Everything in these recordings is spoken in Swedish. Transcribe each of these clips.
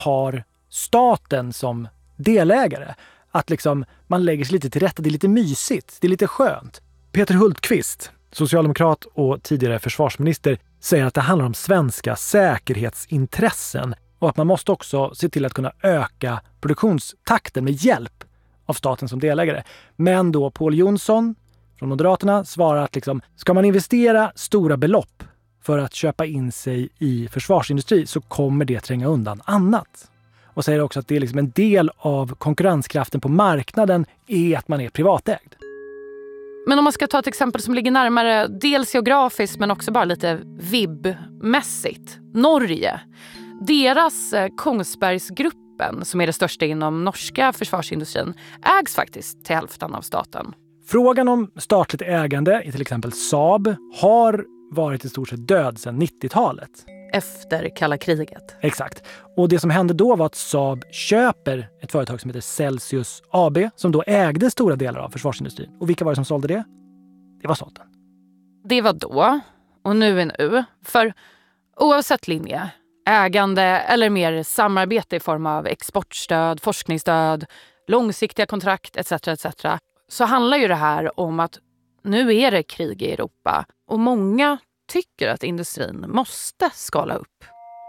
har staten som delägare. Att liksom man lägger sig lite till rätta, det är lite mysigt, det är lite skönt. Peter Hultqvist, socialdemokrat och tidigare försvarsminister, säger att det handlar om svenska säkerhetsintressen och att man måste också se till att kunna öka produktionstakten med hjälp av staten som delägare. Men då Pål Jonsson från Moderaterna svarar att liksom, ska man investera stora belopp för att köpa in sig i försvarsindustri så kommer det tränga undan annat. Och säger också att det är liksom en del av konkurrenskraften på marknaden är att man är privatägd. Men om man ska ta ett exempel som ligger närmare dels geografiskt men också bara lite vibb-mässigt. Norge. Deras Kongsbergsgruppen, som är det största inom norska försvarsindustrin, ägs faktiskt till hälften av staten. Frågan om statligt ägande i till exempel Saab har varit i stort sett död sedan 90-talet. Efter kalla kriget. Exakt. Och det som hände då var att Saab köper ett företag som heter Celsius AB som då ägde stora delar av försvarsindustrin. Och vilka var det som sålde det? Det var staten. Det var då och nu är nu. För oavsett linje, ägande eller mer samarbete i form av exportstöd, forskningsstöd, långsiktiga kontrakt etc. så handlar ju det här om att nu är det krig i Europa och många tycker att industrin måste skala upp.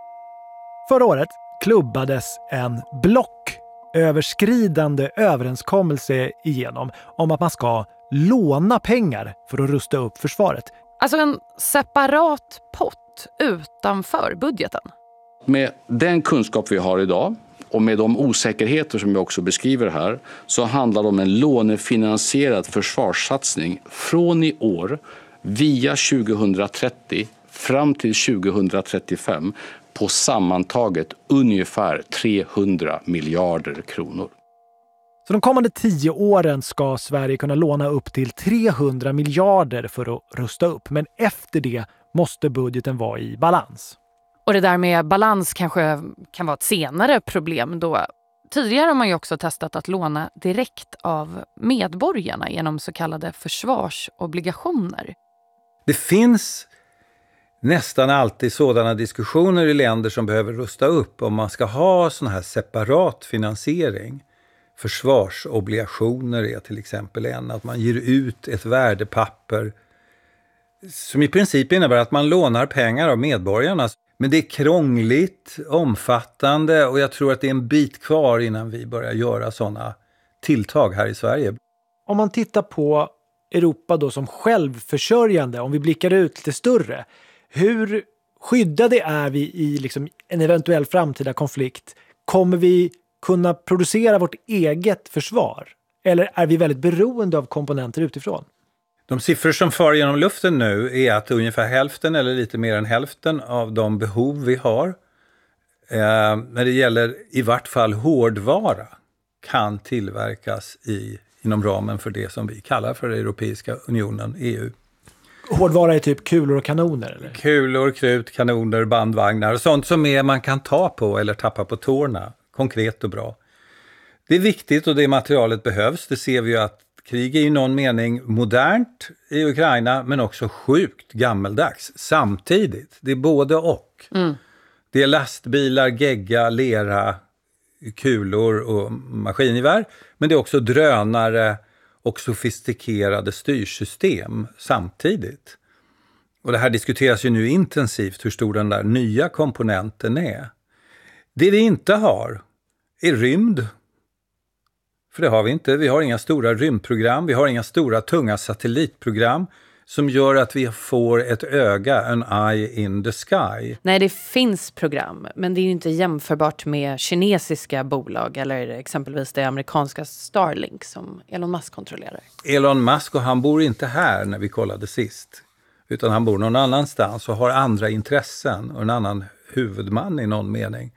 Förra året klubbades en blocköverskridande överenskommelse igenom om att man ska låna pengar för att rusta upp försvaret. Alltså en separat pott utanför budgeten. Med den kunskap vi har idag och med de osäkerheter som jag också beskriver här så handlar det om en lånefinansierad försvarssatsning från i år via 2030 fram till 2035 på sammantaget ungefär 300 miljarder kronor. Så de kommande 10 åren ska Sverige kunna låna upp till 300 miljarder för att rusta upp. Men efter det måste budgeten vara i balans. Och det där med balans kanske kan vara ett senare problem då. Tidigare har man ju också testat att låna direkt av medborgarna genom så kallade försvarsobligationer. Det finns nästan alltid sådana diskussioner i länder som behöver rusta upp om man ska ha sån här separat finansiering. Försvarsobligationer är till exempel en, att man ger ut ett värdepapper som i princip innebär att man lånar pengar av medborgarna. Men det är krångligt, omfattande och jag tror att det är en bit kvar innan vi börjar göra sådana tilltag här i Sverige. Om man tittar på Europa då som självförsörjande, om vi blickar ut lite större, hur skyddade är vi i liksom en eventuell framtida konflikt? Kommer vi kunna producera vårt eget försvar? Eller är vi väldigt beroende av komponenter utifrån? De siffror som far genom luften nu är att ungefär hälften eller lite mer än hälften av de behov vi har när det gäller i vart fall hårdvara kan tillverkas inom ramen för det som vi kallar för Europeiska unionen, EU. Hårdvara är typ kulor och kanoner? Eller? Kulor, krut, kanoner, bandvagnar och sånt som man kan ta på eller tappa på tårna. Konkret och bra. Det är viktigt och det materialet behövs. Det ser vi ju att krig är i någon mening modernt i Ukraina men också sjukt gammeldags samtidigt. Det är både och. Mm. Det är lastbilar, gegga, lera, kulor och maskingevär. Men det är också drönare och sofistikerade styrsystem samtidigt. Och det här diskuteras ju nu intensivt hur stor den där nya komponenten är. Det vi inte har är rymd. För det har vi inte. Vi har inga stora rymdprogram. Vi har inga stora tunga satellitprogram som gör att vi får ett öga, en eye in the sky. Nej, det finns program, men det är ju inte jämförbart med kinesiska bolag eller exempelvis det amerikanska Starlink som Elon Musk kontrollerar. Elon Musk, och han bor inte här när vi kollade sist, utan han bor någon annanstans och har andra intressen och en annan huvudman i någon mening.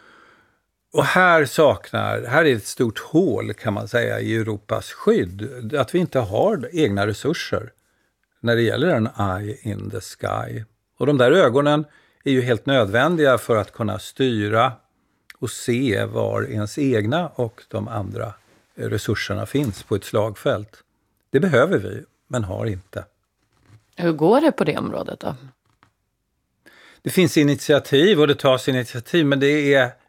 Och här är ett stort hål kan man säga i Europas skydd, att vi inte har egna resurser när det gäller en eye in the sky. Och de där ögonen är ju helt nödvändiga för att kunna styra och se var ens egna och de andra resurserna finns på ett slagfält. Det behöver vi, men har inte. Hur går det på det området då? Det finns initiativ och det tas initiativ, men det är